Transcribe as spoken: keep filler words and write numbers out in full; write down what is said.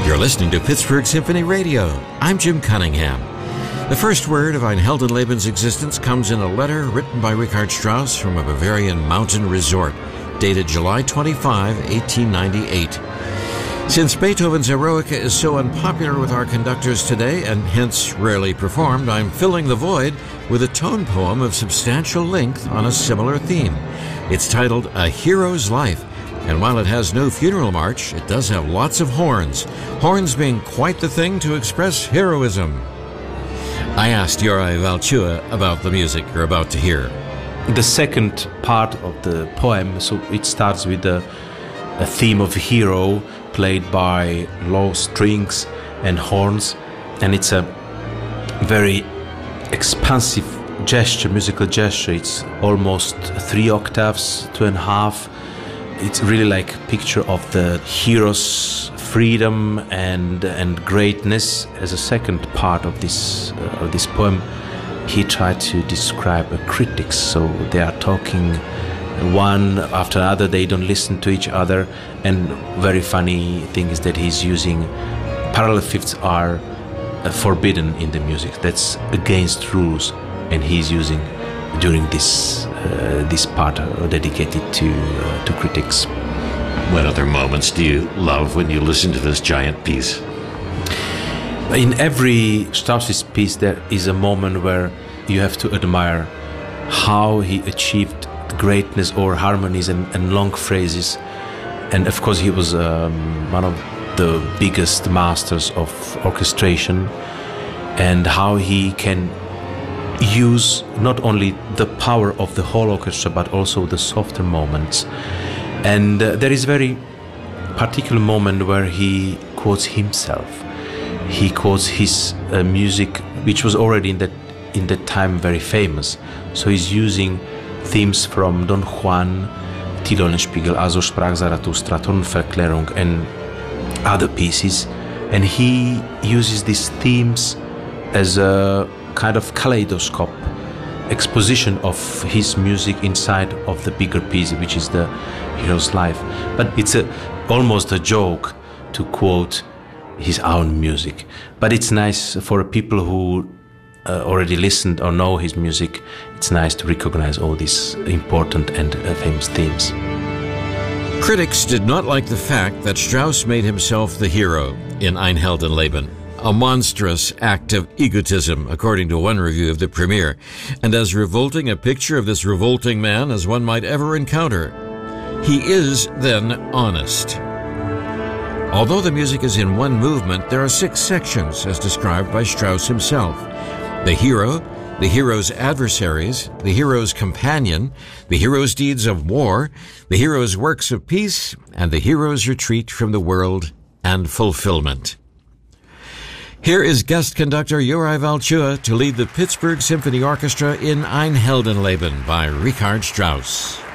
You're listening to Pittsburgh Symphony Radio. I'm Jim Cunningham. The first word of Ein Heldenleben's existence comes in a letter written by Richard Strauss from a Bavarian mountain resort, dated July twenty-fifth, eighteen ninety-eight. Since Beethoven's Eroica is so unpopular with our conductors today and hence rarely performed, I'm filling the void with a tone poem of substantial length on a similar theme. It's titled A Hero's Life, and while it has no funeral march, it does have lots of horns, horns being quite the thing to express heroism. I asked Juraj Valchua about the music you're about to hear. The second part of the poem, so it starts with a, a theme of a hero played by low strings and horns, and it's a very expansive gesture, musical gesture. It's almost three octaves, two and a half. It's really like a picture of the hero's freedom and and greatness. As a second part of this uh, of this poem, he tried to describe a critics. So they are talking one after another. They don't listen to each other. And very funny thing is that he's using parallel fifths are uh, forbidden in the music. That's against rules, and he's using during this uh, this part uh, dedicated to uh, to critics. What other moments do you love when you listen to this giant piece? In every Strauss's piece, there is a moment where you have to admire how he achieved greatness or harmonies and, and long phrases. And of course, he was um, one of the biggest masters of orchestration, and how he can use not only the power of the whole orchestra but also the softer moments. And uh, there is a very particular moment where he quotes himself. He quotes his uh, music, which was already in that in that time very famous. So he's using themes from Don Juan, Till Eulenspiegel, Also sprach Zarathustra, Tonverklärung, and other pieces. And he uses these themes as a kind of kaleidoscope exposition of his music inside of the bigger piece, which is the hero's life. But it's a, almost a joke to quote his own music. But it's nice for people who uh, already listened or know his music. It's nice to recognize all these important and uh, famous themes. Critics did not like the fact that Strauss made himself the hero in Ein Heldenleben. A monstrous act of egotism, according to one review of the premiere, and as revolting a picture of this revolting man as one might ever encounter. He is, then, honest. Although the music is in one movement, there are six sections, as described by Strauss himself. The hero, the hero's adversaries, the hero's companion, the hero's deeds of war, the hero's works of peace, and the hero's retreat from the world and fulfillment. Here is guest conductor Juraj Valchua to lead the Pittsburgh Symphony Orchestra in Ein Heldenleben by Richard Strauss.